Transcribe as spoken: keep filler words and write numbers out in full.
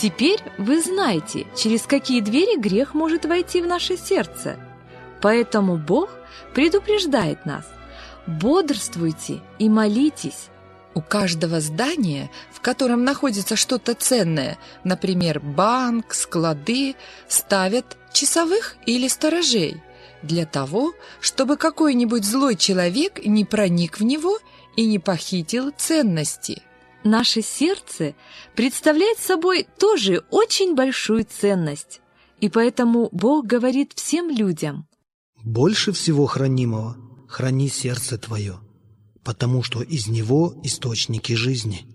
Теперь вы знаете, через какие двери грех может войти в наше сердце. Поэтому Бог предупреждает нас: бодрствуйте и молитесь. У каждого здания, в котором находится что-то ценное, например, банк, склады, ставят часовых или сторожей для того, чтобы какой-нибудь злой человек не проник в него и не похитил ценности. Наше сердце представляет собой тоже очень большую ценность, и поэтому Бог говорит всем людям: больше всего хранимого храни сердце твое, потому что из него источники жизни.